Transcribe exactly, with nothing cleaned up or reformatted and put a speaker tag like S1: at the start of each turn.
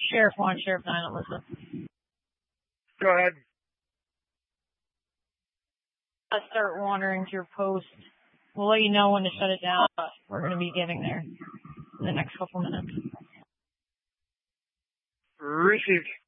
S1: Sheriff one, Sheriff nine, Elizabeth.
S2: Go ahead.
S1: Let's start wandering to your post. We'll let you know when to shut it down. We're going to be getting there in the next couple minutes.
S2: Received.